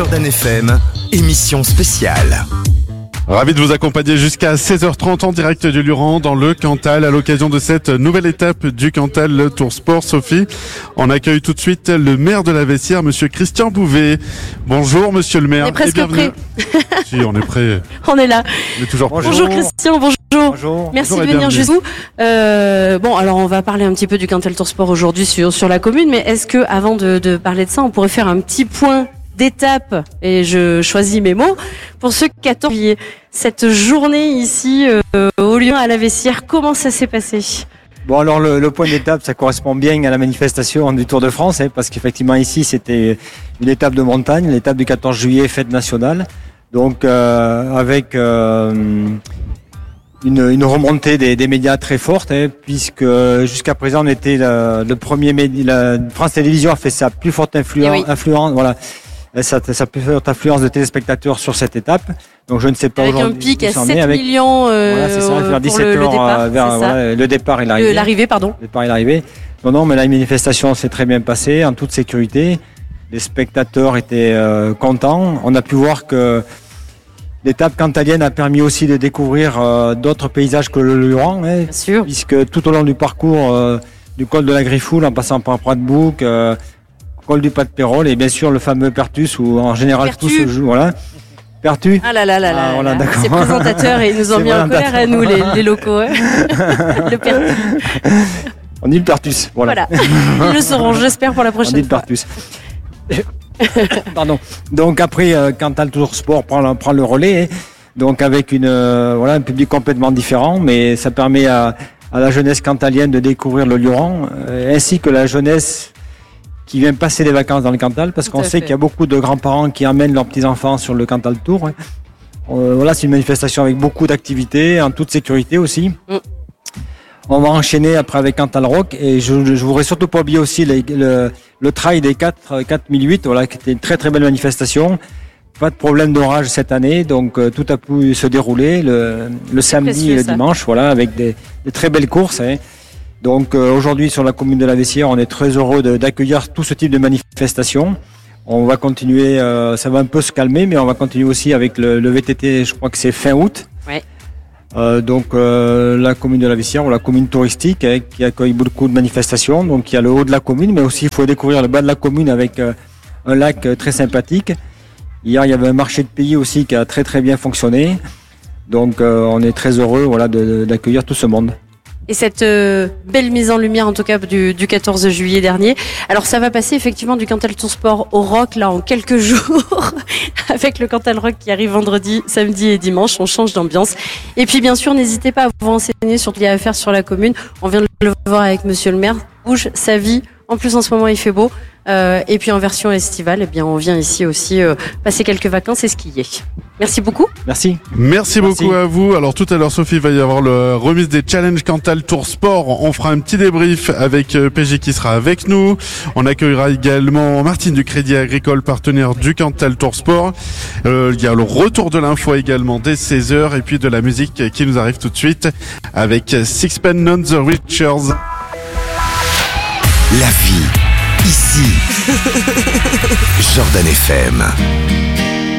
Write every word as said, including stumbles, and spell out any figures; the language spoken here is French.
Jordan F M, émission spéciale. Ravi de vous accompagner jusqu'à seize heures trente en direct du Luran dans le Cantal à l'occasion de cette nouvelle étape du Cantal le Tour Sport. Sophie, on accueille tout de suite le maire de la Vessière, monsieur Christian Bouvet. Bonjour monsieur le maire. On est presque prêt. Si, on est prêt. On est là. On est toujours bonjour. bonjour Christian, bonjour. Bonjour. Merci bonjour de venir jusqu'à nous. Euh, bon, alors on va parler un petit peu du Cantal Tour Sport aujourd'hui sur, sur la commune, mais est-ce que avant de, de parler de ça, on pourrait faire un petit point d'étape, et je choisis mes mots, pour ce quatorze juillet. Cette journée ici euh, au Lyon à la Vessière, comment ça s'est passé ? Bon, alors le, le point d'étape, ça correspond bien à la manifestation du Tour de France, hein, parce qu'effectivement ici c'était une étape de montagne, l'étape du quatorze juillet, fête nationale, donc euh, avec euh, une, une remontée des, des médias très forte, hein, puisque jusqu'à présent on était la, le premier média, la France Télévisions a fait sa plus forte influence, oui. influence voilà. Sa, sa plus forte influence de téléspectateurs sur cette étape. Donc je ne sais pas avec aujourd'hui. Un pic à sept avec... millions euh, voilà, c'est ça, vers pour le, le départ. Vers, voilà, le départ et l'arrivée. L'arrivée, pardon. Le départ et l'arrivée. Non, non, mais la manifestation s'est très bien passée, en toute sécurité. Les spectateurs étaient euh, contents. On a pu voir que l'étape cantalienne a permis aussi de découvrir euh, d'autres paysages que le Luran, hein, bien sûr. Puisque tout au long du parcours euh, du col de la Griffoule, en passant par Prat-de-Bouc, euh, col du Pas de Pérol et bien sûr le fameux Pertus où en général Pertu. tout se joue. Voilà. Pertu. Ah là là là là. Ah, voilà, là. Ces présentateurs, ils nous ont mis en colère à nous, les, les locaux. Hein. Le Pertu. On dit le Pertus. Voilà. voilà. Ils le sauront, j'espère, pour la prochaine On dit le fois. Pertus. Pardon. Donc après, euh, Cantal Tour Sport prend, prend le relais. Hein. Donc avec une, euh, voilà, un public complètement différent, mais ça permet à, à la jeunesse cantalienne de découvrir le Luran, euh, ainsi que la jeunesse qui vient passer des vacances dans le Cantal, parce qu'on sait qu'il y a beaucoup de grands-parents qui amènent leurs petits-enfants sur le Cantal Tour. Euh, voilà, c'est une manifestation avec beaucoup d'activités, en toute sécurité aussi. Mm. On va enchaîner après avec Cantal Rock, et je, je voudrais surtout pas oublier aussi les, le, le trail des quatre mille huit, voilà, qui était une très très belle manifestation. Pas de problème d'orage cette année, donc euh, tout a pu se dérouler le, le samedi et le ça. dimanche, voilà, avec des, des très belles courses. Hein. Donc euh, aujourd'hui sur la commune de la Vessière, on est très heureux de, d'accueillir tout ce type de manifestation. On va continuer, euh, ça va un peu se calmer, mais on va continuer aussi avec le, le V T T, je crois que c'est fin août. Ouais. Euh, donc euh, la commune de la Vessière, ou la commune touristique, hein, qui accueille beaucoup de manifestations. Donc il y a le haut de la commune, mais aussi il faut découvrir le bas de la commune avec euh, un lac euh, très sympathique. Hier il y avait un marché de pays aussi qui a très très bien fonctionné. Donc euh, on est très heureux, voilà, de, de, d'accueillir tout ce monde. Et cette euh, belle mise en lumière, en tout cas, du, du quatorze juillet dernier. Alors, ça va passer effectivement du Cantal Tour Sport au Rock, là, en quelques jours, avec le Cantal Rock qui arrive vendredi, samedi et dimanche. On change d'ambiance. Et puis, bien sûr, n'hésitez pas à vous renseigner sur ce qu'il y a à faire sur la commune. On vient de le voir avec monsieur le maire. Bouge sa vie. En plus, en ce moment, il fait beau. Euh, et puis, en version estivale, eh bien, on vient ici aussi euh, passer quelques vacances et skier. Merci beaucoup. Merci. Merci. Merci beaucoup à vous. Alors, tout à l'heure, Sophie, il va y avoir le remise des Challenge Cantal Tour Sport. On fera un petit débrief avec P G qui sera avec nous. On accueillera également Martine du Crédit Agricole, partenaire du Cantal Tour Sport. Euh, il y a le retour de l'info également dès seize heures et puis de la musique qui nous arrive tout de suite avec Sixpence None the Richer. La vie, ici, Jordan F M.